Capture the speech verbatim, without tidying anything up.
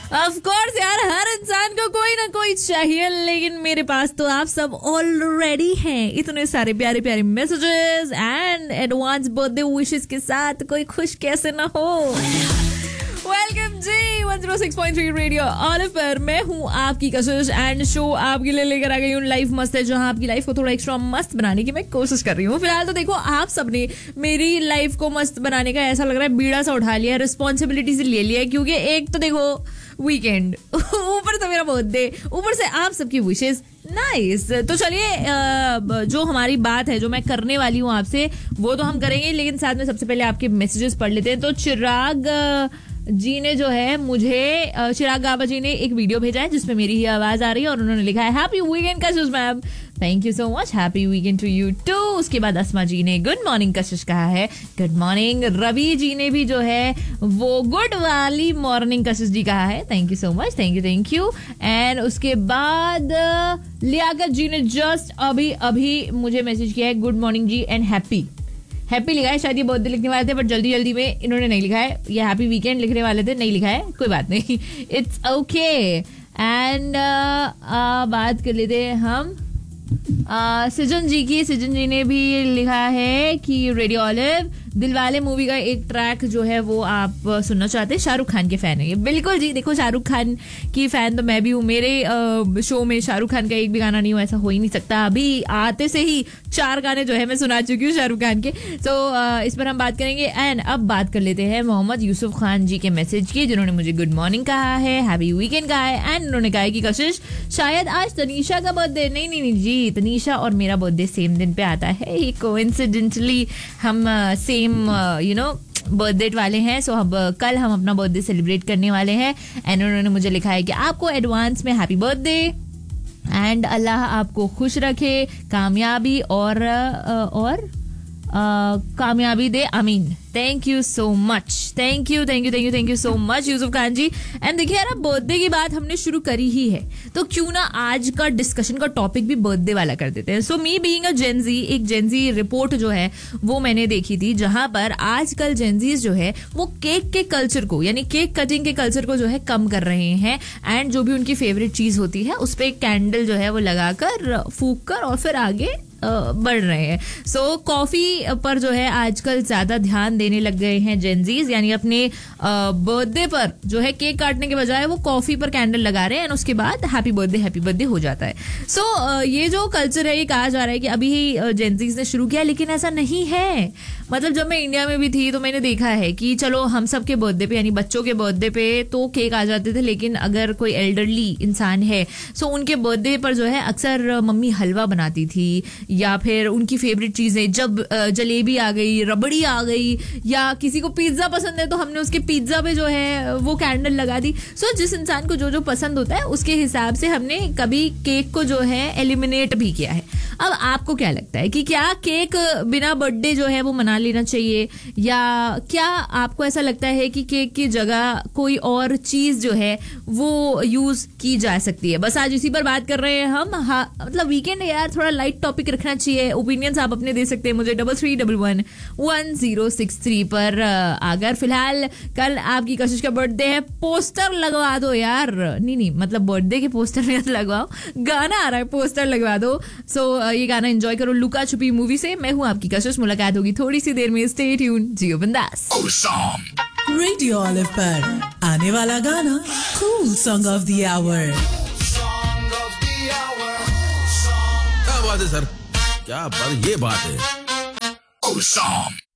Of course यार, हर इंसान को कोई ना कोई चाहिए, लेकिन मेरे पास तो आप सब ऑलरेडी हैं। इतने सारे प्यारे प्यारे messages and advance birthday wishes के साथ कोई खुश कैसे ना हो। वेलकम जी one zero six point three radio olive पर मैं हूँ आपकी कशिश एंड शो आपके लिए लेकर आ गई हूँ लाइफ मस्त है, जहाँ आपकी लाइफ को थोड़ा एक्स्ट्रा मस्त बनाने की मैं कोशिश कर रही हूँ। फिलहाल तो देखो, आप सबने मेरी लाइफ को मस्त बनाने का ऐसा लग रहा है बीड़ा सा उठा लिया, रिस्पॉन्सिबिलिटी से ले लिया है, क्योंकि एक तो देखो वीकेंड, ऊपर से मेरा बर्थडे, ऊपर से आप सबकी विशेस। नाइस। तो चलिए, जो हमारी बात है, जो मैं करने वाली हूँ आपसे, वो तो हम करेंगे, लेकिन साथ में सबसे पहले आपके मैसेजेस पढ़ लेते हैं। तो चिराग जी ने जो है मुझे, चिराग गाबा जी ने एक वीडियो भेजा है जिसमें मेरी ही आवाज आ रही है और उन्होंने लिखा है happy weekend Kashish ma'am. Thank you so much, happy weekend to you to. उसके बाद अस्मा जी ने गुड मॉर्निंग कशिश कहा है, गुड मॉर्निंग। रवि जी ने भी जो है वो गुड वाली मॉर्निंग कशिश जी कहा है, thank you so much, thank you thank you. And उसके बाद लियाकत जी ने जस्ट अभी अभी मुझे मैसेज किया है, good morning ji and happy happy लिखा है। शायद ये बर्थडे लिखने वाले थे, बट जल्दी जल्दी में इन्होंने नहीं लिखा है। ये हैप्पी वीकेंड लिखने वाले थे, नहीं लिखा है, कोई बात नहीं, इट्स ओके। एंड बात कर लेते हैं हम uh, सिजन जी की। सिजन जी ने भी लिखा है कि रेडियो ऑलिव दिलवाले मूवी का एक ट्रैक जो है वो आप सुनना चाहते हैं, शाहरुख खान के फैन है ये। बिल्कुल जी, देखो शाहरुख खान की फैन तो मैं भी हूँ। मेरे शो में शाहरुख खान का एक भी गाना नहीं हो, ऐसा हो ही नहीं सकता। अभी आते से ही चार गाने जो है मैं सुना चुकी हूँ शाहरुख खान के। सो so, इस पर हम बात करेंगे। एंड अब बात कर लेते हैं मोहम्मद यूसुफ खान जी के मैसेज की, जिन्होंने मुझे गुड मॉर्निंग कहा है, हैप्पी वीकेंड कहा है। एंड उन्होंने कहा है कि कशिश शायद आज तनीषा का बर्थडे। नहीं नहीं नहीं जी, तनीषा और मेरा बर्थडे सेम दिन पे आता है, ये कोइंसिडेंटली हम सेम यू नो बर्थडे वाले हैं। सो अब कल हम अपना बर्थडे सेलिब्रेट करने वाले हैं। एंड उन्होंने मुझे लिखा है कि आपको एडवांस में हैप्पी बर्थडे एंड अल्लाह आपको खुश रखे, कामयाबी और और Uh, कामयाबी दे, आमीन। Thank you so much, thank you thank you thank you thank you so much Yusuf Khan ji. And देखिए यार, अब बर्थडे की बात हमने शुरू करी ही है, तो क्यों ना आज का डिस्कशन का टॉपिक भी बर्थडे वाला कर देते हैं। सो मी बीइंग अ जेनजी, एक जेनजी रिपोर्ट जो है वो मैंने देखी थी, जहां पर आजकल जेनजीज जो है वो केक के कल्चर को, यानी केक कटिंग के कल्चर को जो है कम कर रहे हैं। एंड जो भी उनकी फेवरेट चीज होती है उस पर एक कैंडल जो है वो लगाकर, फूक कर और फिर आगे बढ़ रहे हैं। सो so, कॉफी पर जो है आजकल ज्यादा ध्यान देने लग गए हैं जेनजीज, यानी अपने बर्थडे पर जो है केक काटने के बजाय वो कॉफी पर कैंडल लगा रहे हैं और उसके बाद हैप्पी बर्थडे हैप्पी बर्थडे हो जाता है। सो so, ये जो कल्चर है, ये कहा जा रहा है कि अभी जेनजीज ने शुरू किया, लेकिन ऐसा नहीं है। मतलब जब मैं इंडिया में भी थी तो मैंने देखा है कि चलो हम सब के बर्थडे पे, यानी बच्चों के बर्थडे पे तो केक आ जाते थे, लेकिन अगर कोई एल्डरली इंसान है सो उनके बर्थडे पर जो है अक्सर मम्मी हलवा बनाती थी, या फिर उनकी फेवरेट चीजें, जब जलेबी आ गई, रबड़ी आ गई, या किसी को पिज्जा पसंद है तो हमने उसके पिज्जा पे जो है वो कैंडल लगा दी। सो so, जिस इंसान को जो जो पसंद होता है उसके हिसाब से हमने कभी केक को जो है एलिमिनेट भी किया है। अब आपको क्या लगता है कि क्या केक बिना बर्थडे जो है वो मना लेना चाहिए, या क्या आपको ऐसा लगता है कि केक की जगह कोई और चीज जो है वो यूज की जा सकती है? बस आज इसी पर बात कर रहे हैं हम। हाँ, मतलब वीकेंड है यार, थोड़ा लाइट टॉपिक रखना चाहिए। ओपिनियंस आप अपने दे सकते हैं मुझे double three double one one zero six three पर। अगर फिलहाल कल आपकी कशिश का बर्थडे है, पोस्टर लगवा दो यार। नहीं नहीं मतलब बर्थडे के पोस्टर में लगवाओ, गाना आ रहा है, पोस्टर लगवा दो। सो so, ये गाना एंजॉय करो लुका छुपी मूवी से। मैं हूँ आपकी कशिश, मुलाकात होगी थोड़ी सी देर में। स्टे ट्यून, जियो बिंदास। रेडियो ऑलिव पर आने वाला गाना cool song of the our. क्या बात है सर, क्या बात, ये बात है।